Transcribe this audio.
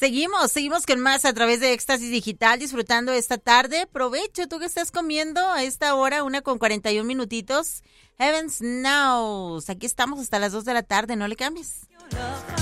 Seguimos con más a través de Éxtasis Digital, disfrutando esta tarde. Provecho, tú que estás comiendo a esta hora, 1:41. Heavens Knows. Aquí estamos hasta las 2 de la tarde, no le cambies.